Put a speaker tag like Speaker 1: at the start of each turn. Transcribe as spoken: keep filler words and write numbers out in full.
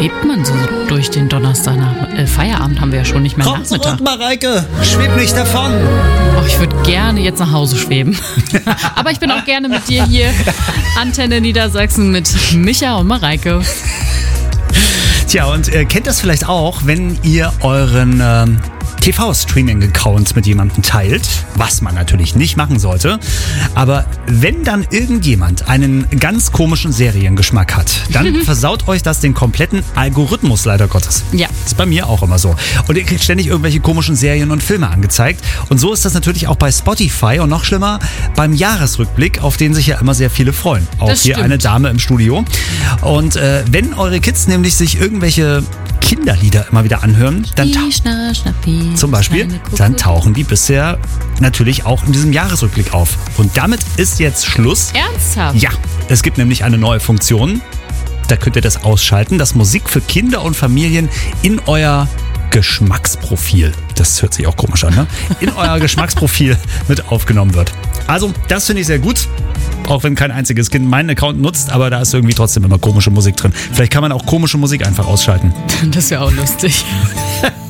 Speaker 1: schwebt man so durch den Donnerstag nach äh, Feierabend haben wir ja schon nicht mehr
Speaker 2: Komm
Speaker 1: Nachmittag.
Speaker 2: zurück, Mareike, schweb nicht davon.
Speaker 1: Oh, ich würde gerne jetzt nach Hause schweben. Aber ich bin auch gerne mit dir hier. Antenne Niedersachsen mit Micha und Mareike.
Speaker 2: Tja, und äh, kennt das vielleicht auch, wenn ihr euren ähm, T V-Streaming-Account mit jemandem teilt, was man natürlich nicht machen sollte. Aber wenn dann irgendjemand einen ganz komischen Seriengeschmack hat, dann versaut euch das den kompletten Algorithmus, leider Gottes.
Speaker 1: Ja.
Speaker 2: Ist bei mir auch immer so. Und ihr kriegt ständig irgendwelche komischen Serien und Filme angezeigt. Und so ist das natürlich auch bei Spotify und noch schlimmer beim Jahresrückblick, auf den sich ja immer sehr viele freuen. Auch
Speaker 1: Das
Speaker 2: hier
Speaker 1: stimmt.
Speaker 2: eine Dame im Studio. Und äh, wenn eure Kids nämlich sich irgendwelche Kinderlieder immer wieder anhören, dann ta-
Speaker 1: Schna, schnappi,
Speaker 2: zum Beispiel,
Speaker 1: kleine Kuckuck.
Speaker 2: dann tauchen die bisher natürlich auch in diesem Jahresrückblick auf. Und damit ist jetzt Schluss.
Speaker 1: Ernsthaft?
Speaker 2: Ja, es gibt nämlich eine neue Funktion. Da könnt ihr das ausschalten, dass Musik für Kinder und Familien in euer Geschmacksprofil, das hört sich auch komisch an, ne? In euer Geschmacksprofil mit aufgenommen wird. Also, das finde ich sehr gut. Auch wenn kein einziges Kind meinen Account nutzt, aber da ist irgendwie trotzdem immer komische Musik drin. Vielleicht kann man auch komische Musik einfach ausschalten.
Speaker 1: Das ist ja auch lustig.